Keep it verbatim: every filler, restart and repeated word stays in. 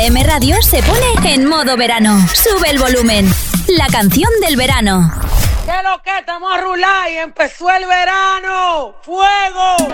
F M Radio se pone en modo verano. Sube el volumen. La canción del verano. ¿Qué lo que? Estamos a rular y empezó el verano. ¡Fuego!